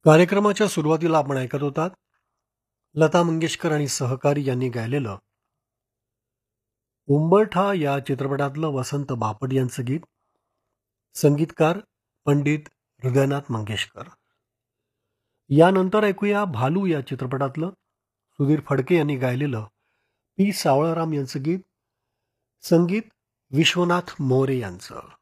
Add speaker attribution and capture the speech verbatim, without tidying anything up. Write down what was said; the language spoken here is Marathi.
Speaker 1: कार्यक्रमाच्या सुरुवातीला आपण ऐकत होतात लता मंगेशकर आणि सहकारी यांनी गायलेलं उंबरठा या चित्रपटातलं वसंत बापट यांचं गीत. संगीतकार पंडित हृदयनाथ मंगेशकर. यानंतर ऐकूया भालू या चित्रपटातलं सुधीर फडके यांनी गायलेलं पी सावळाराम यांचं गीत. संगीत विश्वनाथ मोरे यांचं.